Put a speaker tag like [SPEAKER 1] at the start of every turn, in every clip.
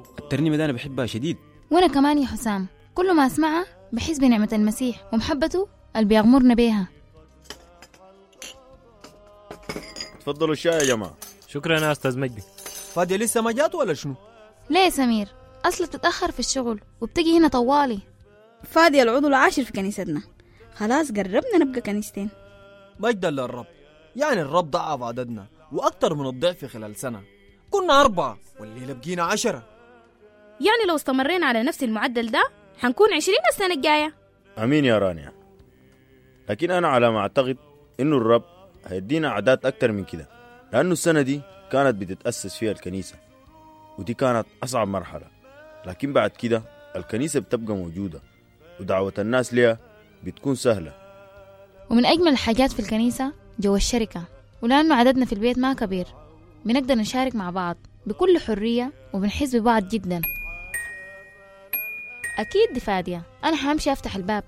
[SPEAKER 1] الترنيمة دي أنا بحبها شديد.
[SPEAKER 2] وأنا كمان يا حسام، كل ما أسمعها بحس بنعمة المسيح ومحبته اللي بيغمرنا بيها.
[SPEAKER 3] تفضلوا الشاي يا جماعة.
[SPEAKER 4] شكرا يا أستاذ مجدي.
[SPEAKER 5] فادية لسه ما جات ولا شنو؟
[SPEAKER 2] ليه يا سمير؟ أصلا بتتأخر في الشغل وبتجي هنا طوالي.
[SPEAKER 6] فادية العضو العاشر في كنيستنا، خلاص قربنا نبقى كنيستين.
[SPEAKER 5] مجدا للرب. يعني الرب ضعف عددنا وأكتر من الضعف خلال سنة. كنا 4 والليلة بقينا 10.
[SPEAKER 7] يعني لو استمرينا على نفس المعدل ده حنكون 20 السنة الجاية.
[SPEAKER 3] أمين يا رانيا. لكن أنا على ما أعتقد إنه الرب هيدينا أعداد أكتر من كده، لأنه السنة دي كانت بتتأسس فيها الكنيسة، ودي كانت أصعب مرحلة. لكن بعد كده الكنيسة بتبقى موجودة ودعوة الناس ليها بتكون سهلة.
[SPEAKER 2] ومن أجمل الحاجات في الكنيسة جو الشركة، ولأنه عددنا في البيت ما كبير بنقدر نشارك مع بعض بكل حرية وبنحس ببعض جدا. أكيد دي فادية، أنا حامشي أفتح الباب.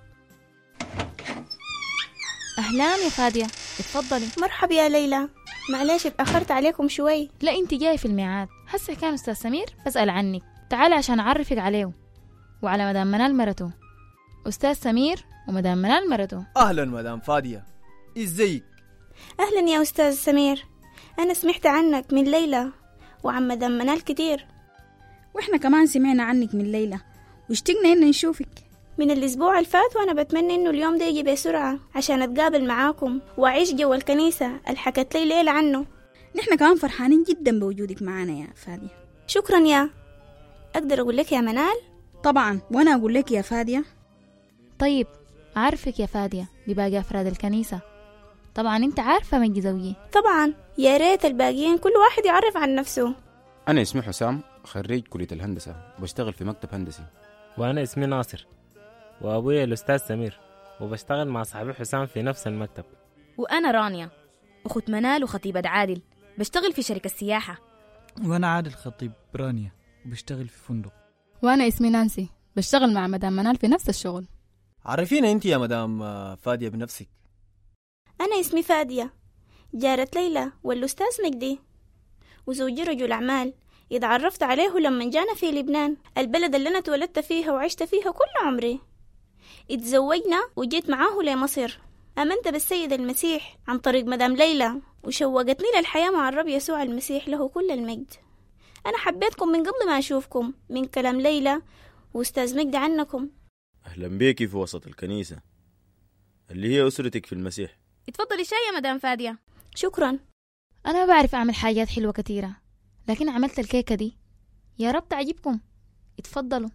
[SPEAKER 2] أهلا يا فادية، اتفضلي.
[SPEAKER 8] مرحبا يا ليلى، معلش اتأخرت عليكم شوي.
[SPEAKER 2] لا انت جاي في الميعاد. هسه كان أستاذ سمير بسأل عنك، تعالي عشان أعرفك عليه وعلى مدام منال مرته. أستاذ سمير ومدام منال مرته.
[SPEAKER 5] أهلا مدام فادية، إزيك؟
[SPEAKER 8] أهلا يا أستاذ سمير، أنا سمعت عنك من ليلى وعن مدام منال كتير.
[SPEAKER 6] وإحنا كمان سمعنا عنك من ليلى واشتقنا إن نشوفك
[SPEAKER 8] من الأسبوع الفات، وأنا بتمنى إنه اليوم ده يجي بسرعة عشان أتقابل معاكم وأعيش جو الكنيسة اللي حكت لي ليلى عنه.
[SPEAKER 6] نحن كمان فرحانين جدا بوجودك معنا يا فادية.
[SPEAKER 8] شكرا يا. أقدر أقول لك يا منال؟
[SPEAKER 6] طبعا، وأنا أقول لك يا فادية.
[SPEAKER 2] طيب أعرفك يا فادية بباقي أفراد الكنيسة. طبعا أنت عارفة من زوجي.
[SPEAKER 8] طبعا، يا ريت الباقيين كل واحد يعرف عن نفسه.
[SPEAKER 1] أنا اسمي حسام، خريج كلية الهندسة وبشتغل في مكتب هندسي.
[SPEAKER 4] وأنا اسمي ناصر، وأبويا الأستاذ سمير، وبشتغل مع صاحبي حسام في نفس المكتب.
[SPEAKER 7] وأنا رانيا، أخت منال وخطيبة عادل، بشتغل في شركة السياحة.
[SPEAKER 9] وأنا عادل خطيب رانيا وبشتغل في فندق.
[SPEAKER 10] وأنا اسمي نانسي، بشتغل مع مدام منال في نفس الشغل.
[SPEAKER 5] عرفينا أنت يا مدام فادية بنفسك.
[SPEAKER 8] أنا اسمي فادية، جارة ليلى والأستاذ مجدي، وزوجي رجل أعمال اتعرفت عليه لما جانا في لبنان، البلد اللي أنا اتولدت فيها وعشت فيها كل عمري. اتزوجنا وجيت معاه لمصر. آمنت بالسيد المسيح عن طريق مدام ليلى وشوقتني للحياة مع الرب يسوع المسيح له كل المجد. أنا حبيتكم من قبل ما أشوفكم، من كلام ليلى وأستاذ مجدي عنكم.
[SPEAKER 3] أهلا بيكي في وسط الكنيسة اللي هي أسرتك في المسيح.
[SPEAKER 7] اتفضلي شاي يا مدام فادية.
[SPEAKER 8] شكرا.
[SPEAKER 2] أنا ما بعرف أعمل حاجات حلوة كتيرة، لكن عملت الكيكة دي، يا رب تعجبكم. اتفضلوا.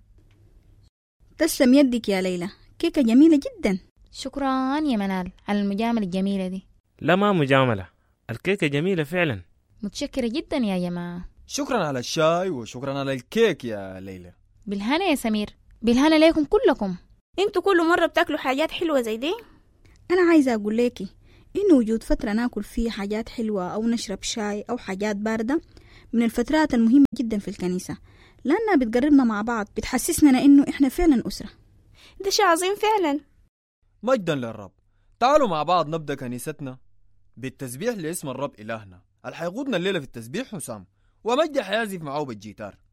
[SPEAKER 6] تسلم يدك يا ليلى، كيكة جميلة جدا.
[SPEAKER 2] شكرا يا منال على المجاملة الجميلة دي.
[SPEAKER 4] لا ما مجاملة، الكيكة جميلة فعلا.
[SPEAKER 2] متشكرة جدا يا جماعة.
[SPEAKER 5] شكرا على الشاي وشكرا على الكيك يا ليلى.
[SPEAKER 2] بالهنا يا سمير، بالهنا ليكم كلكم.
[SPEAKER 8] انتوا كل مرة بتاكلوا حاجات حلوة زي دي.
[SPEAKER 6] أنا عايزة أقول لكي إنه وجود فترة ناكل فيه حاجات حلوة أو نشرب شاي أو حاجات باردة من الفترات المهمة جدا في الكنيسة، لأنها بتقربنا مع بعض، بتحسسنا إنه إحنا فعلا أسرة.
[SPEAKER 8] ده شيء عظيم فعلا.
[SPEAKER 5] مجدا للرب. تعالوا مع بعض نبدأ كنيستنا بالتسبيح لاسم الرب إلهنا. اللي حيقودنا الليلة في التسبيح حسام، ومجدي حيعزف معه بالجيتار.